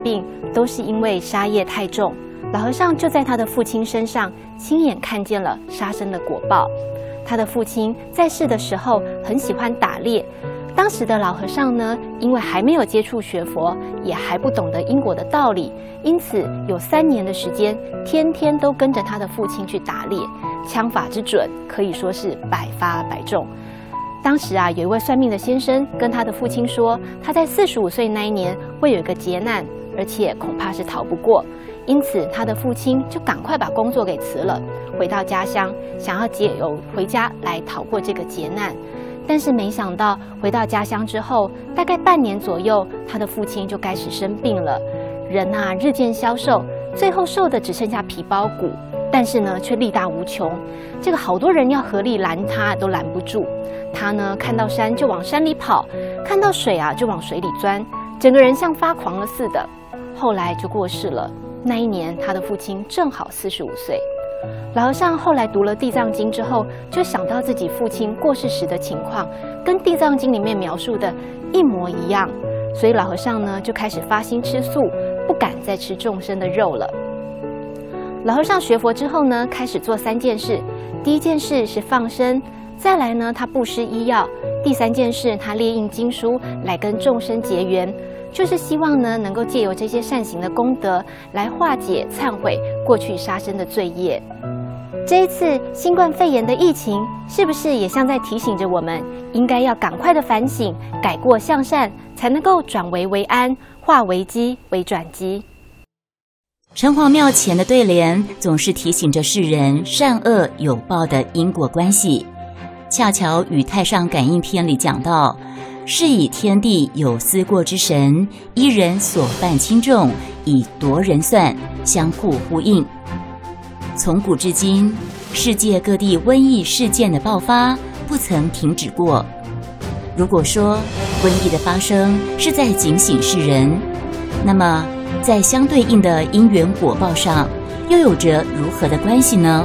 病都是因为杀业太重。老和尚就在他的父亲身上亲眼看见了杀生的果报。他的父亲在世的时候很喜欢打猎，当时的老和尚呢，因为还没有接触学佛，也还不懂得因果的道理，因此有3年的时间，天天都跟着他的父亲去打猎，枪法之准可以说是百发百中。当时啊，有一位算命的先生跟他的父亲说，他在45岁那一年会有一个劫难，而且恐怕是逃不过。因此，他的父亲就赶快把工作给辞了，回到家乡，想要解忧回家来逃过这个劫难。但是没想到，回到家乡之后，大概半年左右，他的父亲就开始生病了。人啊，日渐消瘦，最后瘦的只剩下皮包骨，但是呢，却力大无穷。这个好多人要合力拦他，都拦不住。他呢，看到山就往山里跑，看到水啊就往水里钻，整个人像发狂了似的。后来就过世了。那一年，他的父亲正好45岁。老和尚后来读了《地藏经》之后，就想到自己父亲过世时的情况，跟《地藏经》里面描述的一模一样，所以老和尚呢就开始发心吃素，不敢再吃众生的肉了。老和尚学佛之后呢，开始做3件事。第一件事是放生，再来呢，他布施医药；第3件事，他列印经书来跟众生结缘。就是希望呢，能够借由这些善行的功德，来化解、忏悔过去杀生的罪业。这一次新冠肺炎的疫情，是不是也像在提醒着我们，应该要赶快的反省、改过向善，才能够转危为安，化危机为转机？ 城隍庙前的对联总是提醒着世人善恶有报的因果关系，恰巧与《太上感应篇》里讲到，是以天地有思过之神，依人所犯轻重，以夺人算，相互呼应。从古至今，世界各地瘟疫事件的爆发不曾停止过。如果说瘟疫的发生是在警醒世人，那么在相对应的因缘果报上，又有着如何的关系呢？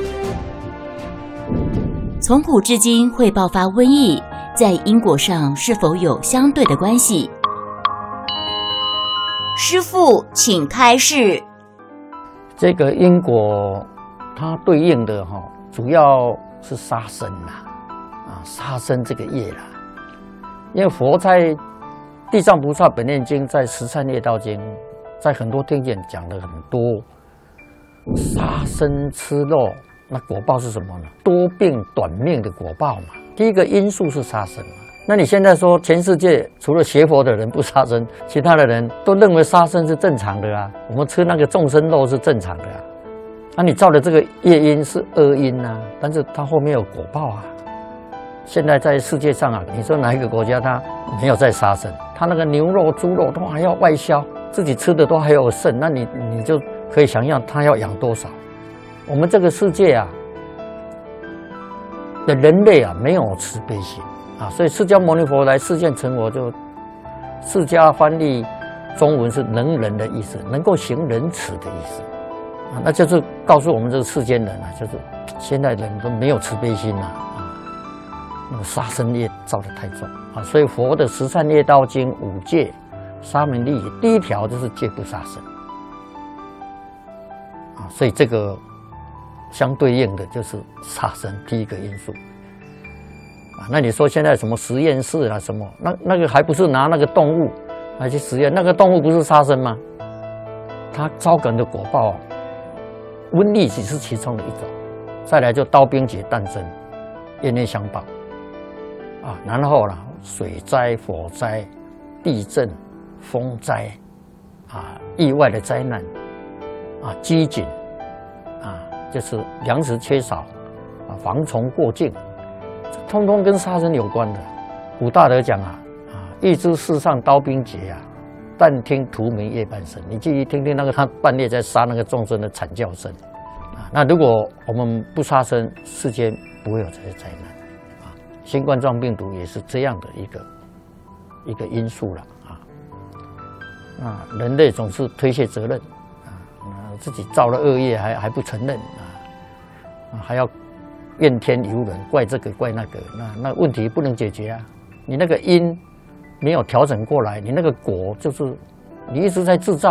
从古至今会爆发瘟疫，在因果上是否有相对的关系？师父，请开示。 这个因果，它对应的主要是杀生啦，杀生这个业啦。因为佛在《地藏菩萨本愿经》、在《十善业道经》、在很多经典讲了很多，杀生吃肉，那果报是什么呢？多病短命的果报嘛。第一个因素是杀生嘛。那你现在说全世界除了学佛的人不杀生，其他的人都认为杀生是正常的啊，我们吃那个众生肉是正常的啊。那你造的这个业因是恶因啊，但是它后面有果报啊。现在在世界上啊，你说哪一个国家它没有在杀生？它那个牛肉、猪肉都还要外销，自己吃的都还有剩，那你就可以想象它要养多少。我们这个世界啊的人类啊，没有慈悲心啊，所以释迦牟尼佛来世间成佛，就释迦翻译中文是能仁的意思，能够行仁慈的意思啊，那就是告诉我们这个世间人啊，就是现在人都没有慈悲心啊，那个杀生业造得太重啊，所以佛的十善业道经5戒沙门律第1条就是戒不杀生啊，所以这个相对应的就是杀生第一个因素啊。那你说现在什么实验室啊什么，那个还不是拿那个动物来去实验，那个动物不是杀生吗？它招感的果报，瘟疫只是其中的一种，再来就刀兵劫诞生，业内相报啊，然后啦水灾、火灾、地震、风灾啊，意外的灾难啊，饥馑啊，就是粮食缺少啊，蝗虫过境，通通跟杀生有关的。古大德讲啊，欲知世上刀兵劫啊，但听荼蘼夜半声。你继续听听那个他半夜在杀那个众生的惨叫声啊。那如果我们不杀生，世间不会有这些灾难啊。新冠状病毒也是这样的一个因素了啊。人类总是推卸责任啊，自己造了恶业还不承认啊，还要怨天尤人，怪这个怪那个，那问题不能解决啊。你那个因没有调整过来，你那个果就是你一直在制造